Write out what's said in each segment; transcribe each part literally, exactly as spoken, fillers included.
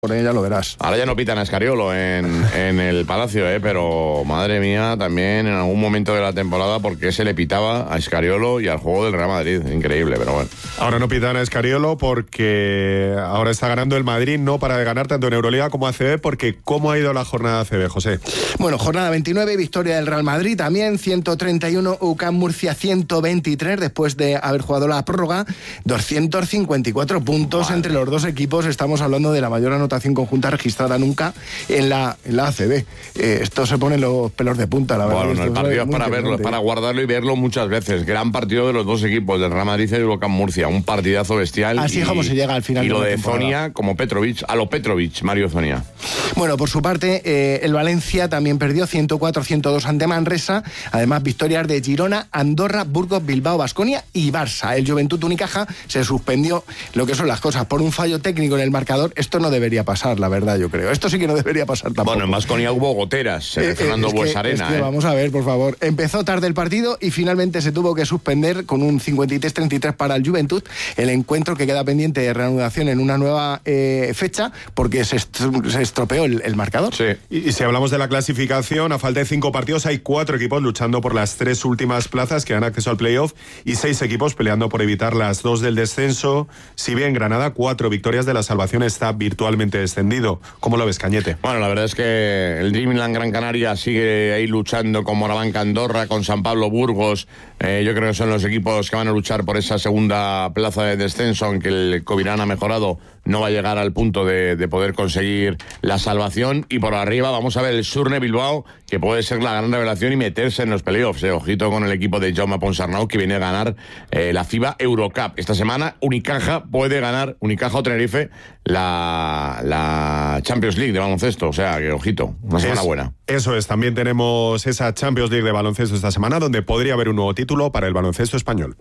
Por ella lo verás. Ahora ya no pitan a Escariolo en, en el Palacio, ¿eh? Pero madre mía, también en algún momento de la temporada, porque se le pitaba a Escariolo y al juego del Real Madrid. Increíble, pero bueno. Ahora no pitan a Escariolo porque ahora está ganando el Madrid, no para de ganar tanto en Euroliga como A C B, porque ¿cómo ha ido la jornada A C B, José? Bueno, jornada veintinueve, victoria del Real Madrid también, ciento treinta y uno, U C A M Murcia ciento veintitrés, después de haber jugado la prórroga, doscientos cincuenta y cuatro puntos Madre. Entre los dos equipos. Estamos hablando de la mayor anotación conjunta registrada nunca en la, en la A C B. Eh, esto se pone los pelos de punta, la verdad. Bueno, no, el partido es para verlo, es para guardarlo y verlo muchas veces. Gran partido de los dos equipos, del Real Madrid y del U C A M Murcia. Un partidazo bestial. Así es como se llega al final. Y de lo la de temporada. Zonia, como Petrovic, a lo Petrovic, Mario Zonia. Bueno, por su parte, eh, el Valencia también perdió ciento cuatro a ciento dos ante Manresa. Además, victorias de Girona, Andorra, Burgos, Bilbao, Baskonia y Barça. El Juventud Unicaja se suspendió, lo que son las cosas, por un fallo técnico en el marcador. Esto no debería pasar, la verdad, yo creo. Esto sí que no debería pasar tampoco. Bueno, en Baskonia hubo goteras, eh, Fernando es que, Buesarena. Es que, eh. Vamos a ver, por favor. Empezó tarde el partido y finalmente se tuvo que suspender con un cincuenta y tres treinta y tres para el Juventud. El encuentro que queda pendiente de reanudación en una nueva eh, fecha porque se, est- se estropeó el, el marcador. Sí. Y, y si hablamos de la clasificación, a falta de cinco partidos hay cuatro equipos luchando por las tres últimas plazas que dan acceso al playoff y seis equipos peleando por evitar las dos del descenso. Si bien Granada, cuatro victorias de la salvación, está virtualmente descendido. ¿Cómo lo ves, Cañete? Bueno, la verdad es que el Dreamland Gran Canaria sigue ahí luchando con Morabanca Andorra, con San Pablo Burgos. Eh, yo creo que son los equipos que van a luchar por esa segunda plaza de descenso, aunque el Covirán ha mejorado, no va a llegar al punto de, de poder conseguir la salvación. Y por arriba vamos a ver el Surne Bilbao, que puede ser la gran revelación y meterse en los playoffs. Eh. Ojito con el equipo de Jaume Ponsarnau, que viene a ganar eh, la FIBA Eurocup. Esta semana Unicaja puede ganar, Unicaja o Tenerife, la, la Champions League de baloncesto. O sea, que ojito, una semana es, buena. Eso es, también tenemos esa Champions League de baloncesto esta semana, donde podría haber un nuevo título para el baloncesto español.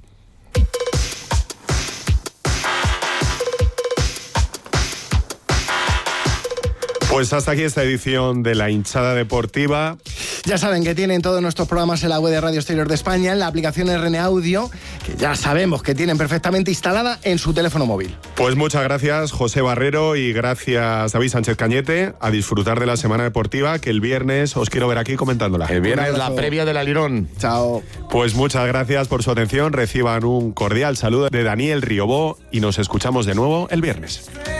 Pues hasta aquí esta edición de La Hinchada Deportiva. Ya saben que tienen todos nuestros programas en la web de Radio Exterior de España, en la aplicación R N Audio, que ya sabemos que tienen perfectamente instalada en su teléfono móvil. Pues muchas gracias, José Barrero, y gracias, David Sánchez Cañete. A disfrutar de la semana deportiva, que el viernes os quiero ver aquí comentándola. El viernes la previa del Alirón. Chao. Pues muchas gracias por su atención. Reciban un cordial saludo de Daniel Riobó y nos escuchamos de nuevo el viernes.